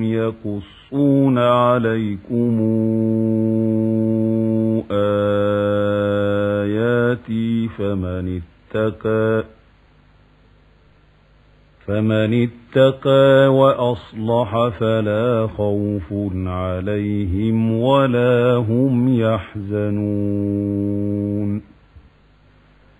يقصون عليكم آياتي فمن اتقى وأصلح فلا خوف عليهم ولا هم يحزنون.